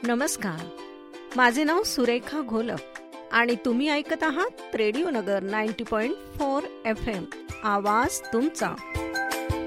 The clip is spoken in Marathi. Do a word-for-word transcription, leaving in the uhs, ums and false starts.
नमस्कार, माझे नाव सुरेखा घोलप आणि तुम्ही ऐकत आहात रेडिओ नगर नव्वद पॉइंट चार एफ एम. आवाज तुमचा.